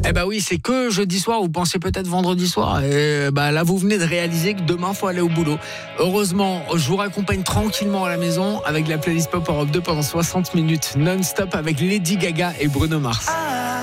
Eh bah oui, c'est que jeudi soir, vous pensez peut-être vendredi soir. Et bah là, vous venez de réaliser que demain, faut aller au boulot. Heureusement, je vous raccompagne tranquillement à la maison avec la playlist Pop Europe 2 pendant 60 minutes non-stop avec Lady Gaga et Bruno Mars.